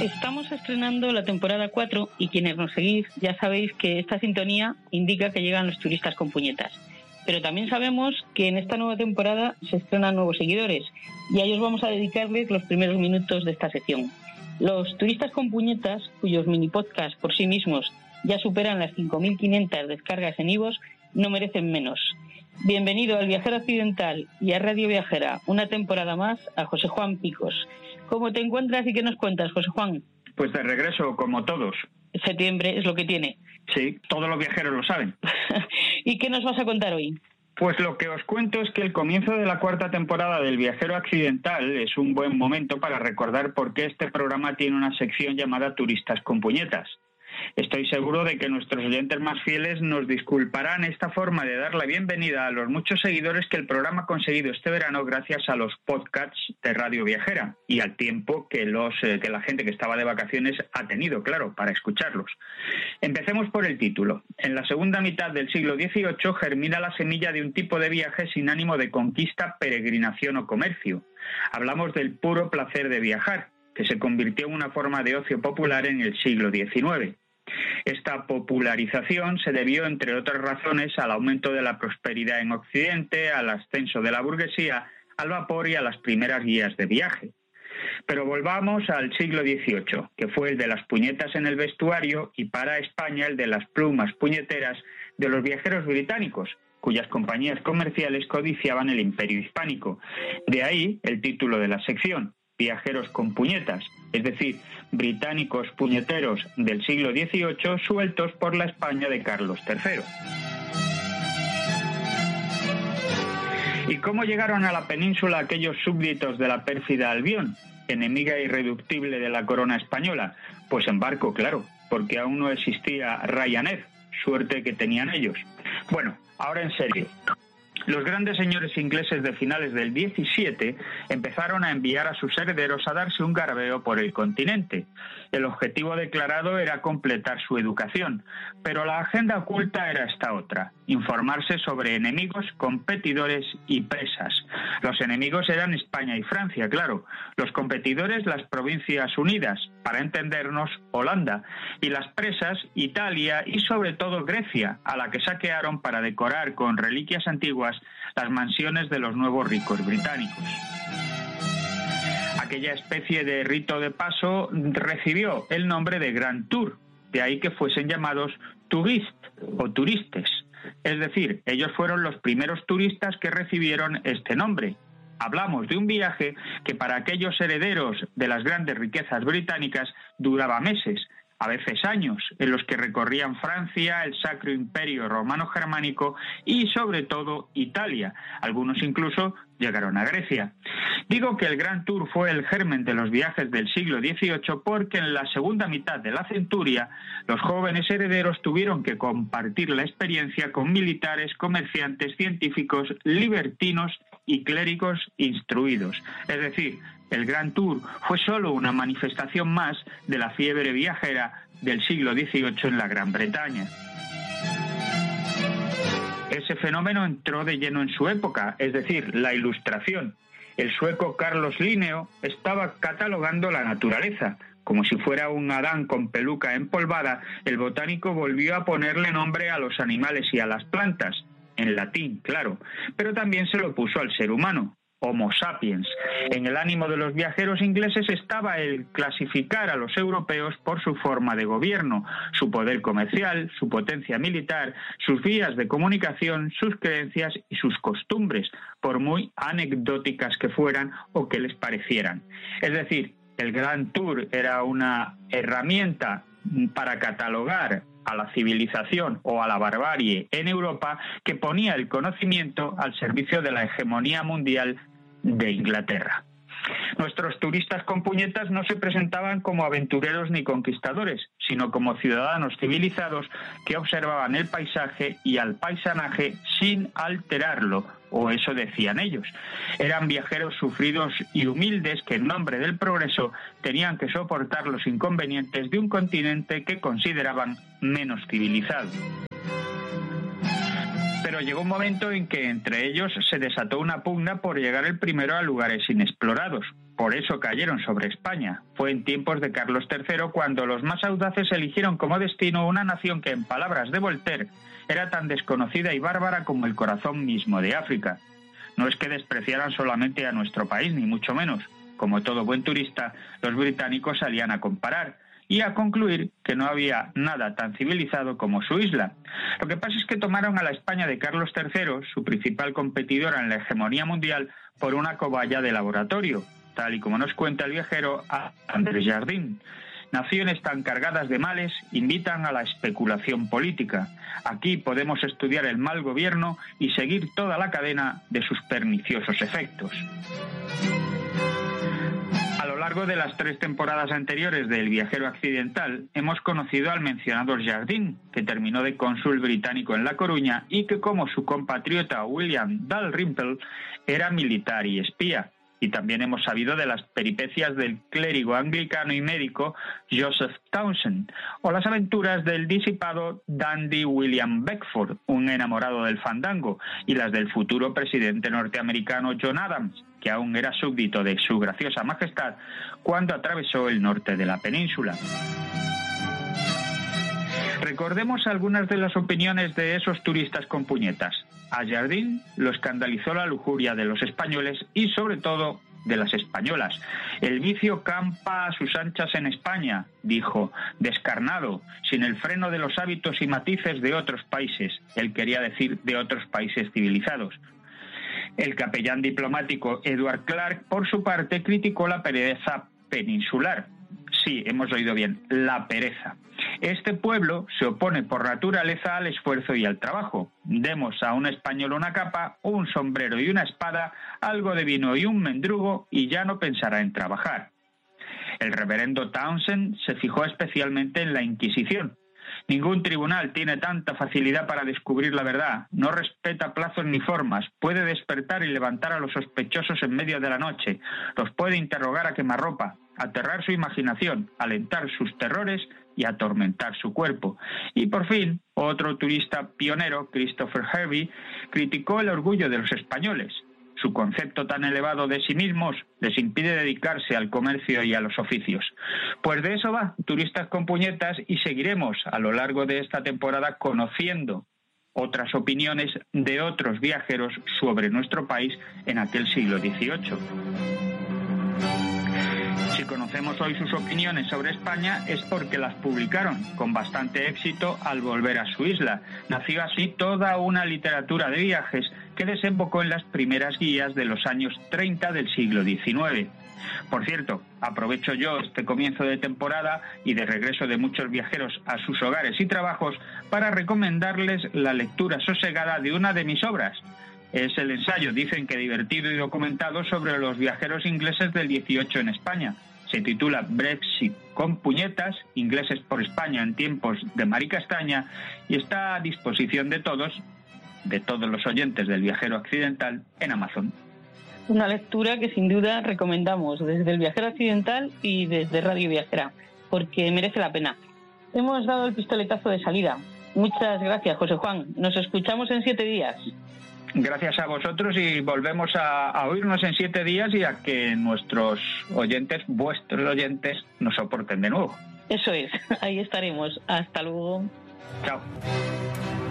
Estamos estrenando la temporada 4 y quienes nos seguís ya sabéis que esta sintonía indica que llegan los turistas con puñetas. Pero también sabemos que en esta nueva temporada se estrenan nuevos seguidores y a ellos vamos a dedicarles los primeros minutos de esta sección. Los turistas con puñetas, cuyos mini podcasts por sí mismos ya superan las 5.500 descargas en iVoox, no merecen menos. Bienvenido al Viajero Occidental y a Radio Viajera, una temporada más, a José Juan Picos. ¿Cómo te encuentras y qué nos cuentas, José Juan? Pues de regreso, como todos. Septiembre es lo que tiene. Sí, todos los viajeros lo saben. ¿Y qué nos vas a contar hoy? Pues lo que os cuento es que el comienzo de la 4ª temporada del Viajero Accidental es un buen momento para recordar por qué este programa tiene una sección llamada Turistas con Puñetas. Estoy seguro de que nuestros oyentes más fieles nos disculparán esta forma de dar la bienvenida a los muchos seguidores que el programa ha conseguido este verano gracias a los podcasts de Radio Viajera y al tiempo que la gente que estaba de vacaciones ha tenido, claro, para escucharlos. Empecemos por el título. En la segunda mitad del siglo XVIII germina la semilla de un tipo de viaje sin ánimo de conquista, peregrinación o comercio. Hablamos del puro placer de viajar, que se convirtió en una forma de ocio popular en el siglo XIX. Esta popularización se debió, entre otras razones, al aumento de la prosperidad en Occidente, al ascenso de la burguesía, al vapor y a las primeras guías de viaje. Pero volvamos al siglo XVIII, que fue el de las puñetas en el vestuario y para España el de las plumas puñeteras de los viajeros británicos, cuyas compañías comerciales codiciaban el imperio hispánico. De ahí el título de la sección, Viajeros con puñetas, es decir, británicos puñeteros del siglo XVIII sueltos por la España de Carlos III. ¿Y cómo llegaron a la península aquellos súbditos de la pérfida Albión, enemiga irreductible de la corona española? Pues en barco, claro, porque aún no existía Ryanair, suerte que tenían ellos. Bueno, ahora en serio. Los grandes señores ingleses de finales del XVII empezaron a enviar a sus herederos a darse un garbeo por el continente. El objetivo declarado era completar su educación, pero la agenda oculta era esta otra: informarse sobre enemigos, competidores y presas. Los enemigos eran España y Francia, claro. Los competidores, las Provincias Unidas, para entendernos, Holanda, y las presas, Italia y sobre todo Grecia, a la que saquearon para decorar con reliquias antiguas las mansiones de los nuevos ricos británicos. Aquella especie de rito de paso recibió el nombre de Grand Tour, de ahí que fuesen llamados touristes o turistes. Es decir, ellos fueron los primeros turistas que recibieron este nombre. Hablamos de un viaje que para aquellos herederos de las grandes riquezas británicas duraba meses, a veces años, en los que recorrían Francia, el Sacro Imperio Romano-Germánico y, sobre todo, Italia. Algunos incluso llegaron a Grecia. Digo que el Grand Tour fue el germen de los viajes del siglo XVIII porque en la segunda mitad de la centuria los jóvenes herederos tuvieron que compartir la experiencia con militares, comerciantes, científicos, libertinos y clérigos instruidos. Es decir, el Grand Tour fue solo una manifestación más de la fiebre viajera del siglo XVIII en la Gran Bretaña. Ese fenómeno entró de lleno en su época, es decir, la Ilustración. El sueco Carlos Linneo estaba catalogando la naturaleza. Como si fuera un Adán con peluca empolvada, el botánico volvió a ponerle nombre a los animales y a las plantas, en latín, claro, pero también se lo puso al ser humano, Homo sapiens. En el ánimo de los viajeros ingleses estaba el clasificar a los europeos por su forma de gobierno, su poder comercial, su potencia militar, sus vías de comunicación, sus creencias y sus costumbres, por muy anecdóticas que fueran o que les parecieran. Es decir, el Grand Tour era una herramienta para catalogar a la civilización o a la barbarie en Europa que ponía el conocimiento al servicio de la hegemonía mundial de Inglaterra. Nuestros turistas con puñetas no se presentaban como aventureros ni conquistadores, sino como ciudadanos civilizados que observaban el paisaje y al paisanaje sin alterarlo, o eso decían ellos. Eran viajeros sufridos y humildes que en nombre del progreso tenían que soportar los inconvenientes de un continente que consideraban menos civilizado. Pero llegó un momento en que entre ellos se desató una pugna por llegar el primero a lugares inexplorados. por eso cayeron sobre España. Fue en tiempos de Carlos III cuando los más audaces eligieron como destino una nación que, en palabras de Voltaire, era tan desconocida y bárbara como el corazón mismo de África. No es que despreciaran solamente a nuestro país, ni mucho menos. Como todo buen turista, los británicos salían a comparar y a concluir que no había nada tan civilizado como su isla. Lo que pasa es que tomaron a la España de Carlos III, su principal competidora en la hegemonía mundial, por una cobaya de laboratorio, tal y como nos cuenta el viajero Andrés Jardín. Naciones tan cargadas de males invitan a la especulación política. Aquí podemos estudiar el mal gobierno y seguir toda la cadena de sus perniciosos efectos. A lo largo de las 3 temporadas anteriores de El viajero accidental, hemos conocido al mencionado Jardín, que terminó de cónsul británico en La Coruña y que, como su compatriota William Dalrymple, era militar y espía. Y también hemos sabido de las peripecias del clérigo anglicano y médico Joseph Townsend, o las aventuras del disipado dandy William Beckford, un enamorado del fandango, y las del futuro presidente norteamericano John Adams, que aún era súbdito de su graciosa majestad cuando atravesó el norte de la península. Recordemos algunas de las opiniones de esos turistas con puñetas. A Jardín lo escandalizó la lujuria de los españoles y, sobre todo, de las españolas. El vicio campa a sus anchas en España, dijo, descarnado, sin el freno de los hábitos y matices de otros países. Él quería decir de otros países civilizados. El capellán diplomático Edward Clark, por su parte, criticó la pereza peninsular. Sí, hemos oído bien, la pereza. Este pueblo se opone por naturaleza al esfuerzo y al trabajo. Demos a un español una capa, un sombrero y una espada, algo de vino y un mendrugo, y ya no pensará en trabajar. El reverendo Townsend se fijó especialmente en la Inquisición. Ningún tribunal tiene tanta facilidad para descubrir la verdad, no respeta plazos ni formas, puede despertar y levantar a los sospechosos en medio de la noche, los puede interrogar a quemarropa, aterrar su imaginación, alentar sus terrores y atormentar su cuerpo. Y por fin, otro turista pionero, Christopher Hervey, criticó el orgullo de los españoles. Su concepto tan elevado de sí mismos les impide dedicarse al comercio y a los oficios. Pues de eso va, turistas con puñetas, y seguiremos a lo largo de esta temporada conociendo otras opiniones de otros viajeros sobre nuestro país en aquel siglo XVIII. Si conocemos hoy sus opiniones sobre España es porque las publicaron con bastante éxito al volver a su isla. Nació así toda una literatura de viajes que desembocó en las primeras guías de los años 30 del siglo XIX. Por cierto, aprovecho yo este comienzo de temporada y de regreso de muchos viajeros a sus hogares y trabajos para recomendarles la lectura sosegada de una de mis obras. Es el ensayo, dicen que divertido y documentado, sobre los viajeros ingleses del 18 en España. Se titula Brexit con puñetas, ingleses por España en tiempos de Maricastaña, y está a disposición de todos los oyentes del Viajero Accidental en Amazon. Una lectura que sin duda recomendamos desde el Viajero Accidental y desde Radio Viajera, porque merece la pena. Hemos dado el pistoletazo de salida. Muchas gracias, José Juan. Nos escuchamos en 7 días. Gracias a vosotros, y volvemos a oírnos en 7 días y a que nuestros oyentes, vuestros oyentes, nos soporten de nuevo. Eso es, ahí estaremos. Hasta luego. Chao.